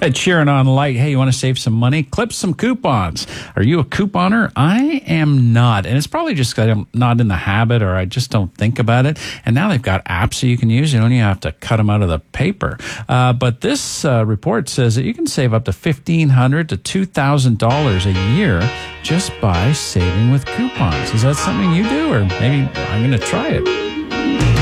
Ed Sheeran on Light. Hey, you want to save some money? Clip some coupons. Are you a couponer? I am not. And it's probably just because I'm not in the habit or I just don't think about it. And now they've got apps that you can use. You don't even have to cut them out of the paper. But this report says that you can save up to $1,500 to $2,000 a year just by saving with coupons. Is that something you do? Or maybe I'm going to try it.